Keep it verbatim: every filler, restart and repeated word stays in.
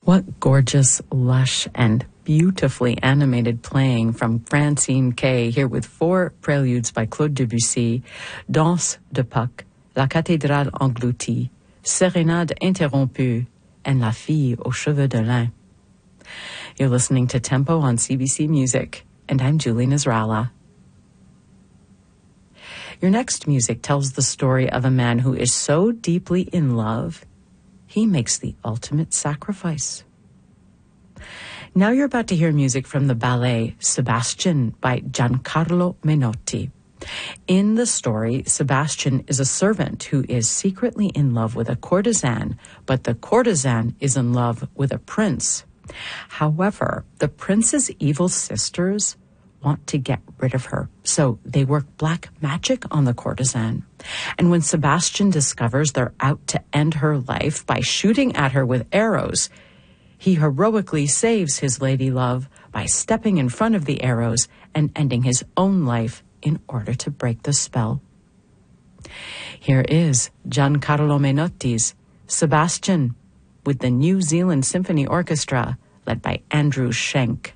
What gorgeous, lush, and beautifully animated playing from Francine Kay, here with four preludes by Claude Debussy: Danse de Puck, La cathédrale engloutie, Sérénade interrompue, and La fille aux cheveux de lin. You're listening to Tempo on C B C Music, and I'm Julie Nasrallah. Your next music tells the story of a man who is so deeply in love, he makes the ultimate sacrifice. Now you're about to hear music from the ballet Sebastian by Giancarlo Menotti. In the story, Sebastian is a servant who is secretly in love with a courtesan, but the courtesan is in love with a prince. However, the prince's evil sisters want to get rid of her, so they work black magic on the courtesan. And when Sebastian discovers they're out to end her life by shooting at her with arrows, he heroically saves his lady love by stepping in front of the arrows and ending his own life in order to break the spell. Here is Giancarlo Menotti's Sebastian with the New Zealand Symphony Orchestra, led by Andrew Schenk.